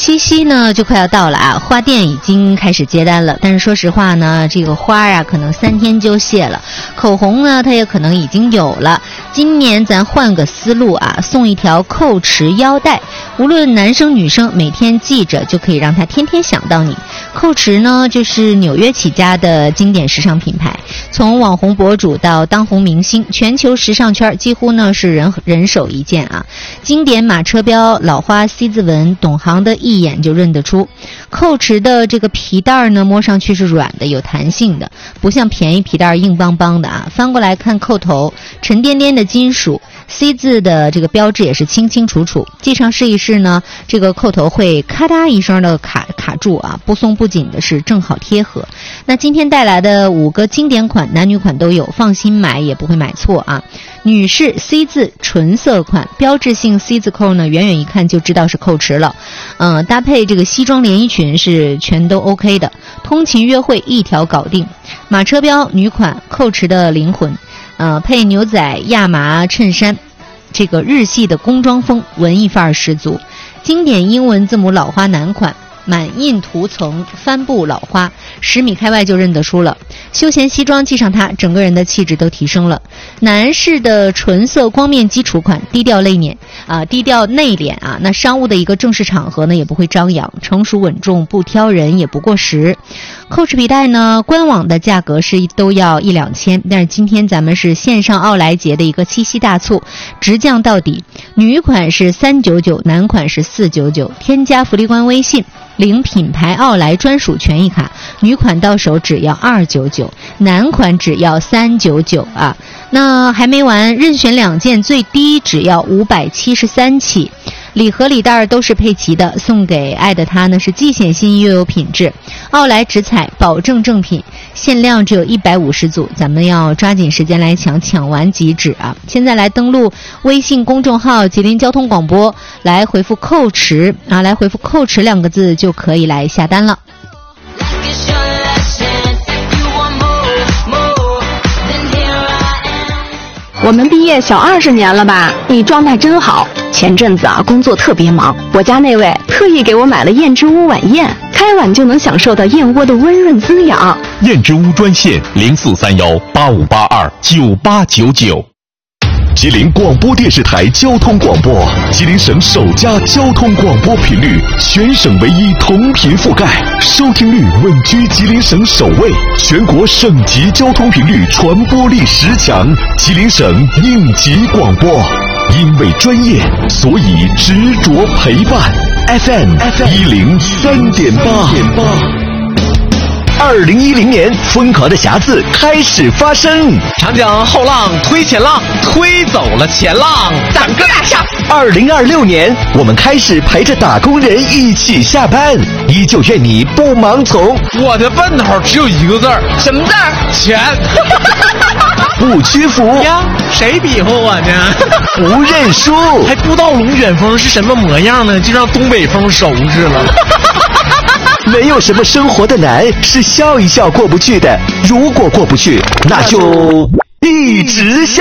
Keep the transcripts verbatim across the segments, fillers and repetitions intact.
七夕呢就快要到了啊，花店已经开始接单了，但是说实话呢，这个花啊可能三天就谢了，口红呢它也可能已经有了。今年咱换个思路啊，送一条蔻驰腰带，无论男生女生每天记着就可以让他天天想到你。蔻驰呢就是纽约起家的经典时尚品牌，从网红博主到当红明星，全球时尚圈几乎呢是人人手一件啊。经典马车标、老花 C 字纹，懂行的一眼就认得出。蔻驰的这个皮带呢，摸上去是软的，有弹性的，不像便宜皮带硬邦邦的啊。翻过来看扣头，沉甸甸的金属。C 字的这个标志也是清清楚楚，系上试一试呢，这个扣头会咔嗒一声的卡卡住啊，不松不紧的是正好贴合。那今天带来的五个经典款，男女款都有，放心买也不会买错啊。女士 C 字纯色款，标志性 C 字扣呢，远远一看就知道是蔻驰了。嗯、呃，搭配这个西装连衣裙是全都 OK 的，通勤约会一条搞定。马车标女款，蔻驰的灵魂。呃，配牛仔亚麻衬衫，这个日系的工装风，文艺范儿十足。经典英文字母老花男款，满印涂层帆布老花，十米开外就认得出了。休闲西装系上它，整个人的气质都提升了。男士的纯色光面基础款，低调内敛啊，低调内敛啊。那商务的一个正式场合呢，也不会张扬，成熟稳重，不挑人，也不过时。蔻驰皮带呢，官网的价格是都要一两千，但是今天咱们是线上奥莱节的一个七夕大促，直降到底。女款是三九九，男款是四九九，添加福利官微信。领品牌奥莱专属权益卡，女款到手只要二九九，男款只要三九九啊。那还没完，任选两件，最低只要五百七十三起。礼盒礼袋都是配齐的，送给爱的他呢是既显心意又有品质。奥莱直采，保证正品，限量只有一百五十组，咱们要抓紧时间来抢，抢完即止啊！现在来登录微信公众号吉林交通广播，来回复蔻驰啊，来回复蔻驰两个字就可以来下单了。 我们毕业小二十年了吧？你状态真好。前阵子啊，工作特别忙，我家那位特意给我买了燕之屋晚宴，开碗就能享受到燕窝的温润滋养。 燕之屋专线零四三幺八五八二九八九九。吉林广播电视台交通广播，吉林省首家交通广播频率，全省唯一同频覆盖，收听率稳居吉林省首位，全国省级交通频率传播力十强，吉林省应急广播。因为专业，所以执着陪伴。F M 一零三点八。二零一零年，疯狂的匣子开始发生。 长江后浪推前浪，推走了前浪， 长个大象。 二零二六年，我们开始陪着打工人一起下班，依旧愿你不盲从。 我的奔头只有一个字儿， 什么字儿？ 钱。 不屈服呀，谁比划我呢？ 不认输， 还不知道龙卷风是什么模样呢，就让东北风收拾了。 没有什么生活的难是笑一笑过不去的，如果过不去，那就一直笑。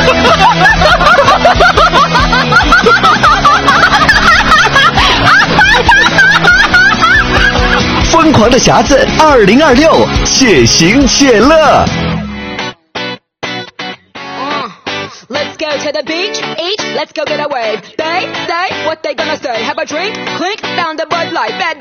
疯狂的匣子二零二六，且行且乐。 Let's go to the beach, eat, let's go get a wave. They say what they gonna say. Have a drink, clink, down the Bud Light. Bad